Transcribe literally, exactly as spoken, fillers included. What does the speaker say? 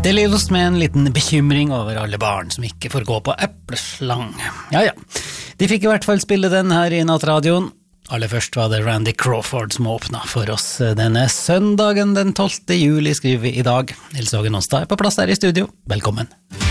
Deler oss med en liten bekymring over alle barn som ikke får gå på epleslang. Ja, ja. De fikk i hvert fall spille den her i nattradioen. Aller først var det Randy Crawford som åpnet for oss denne søndagen den tolvte juli, skriver vi i dag. Nils Åge Nåstad er på plass her i studio. Velkommen.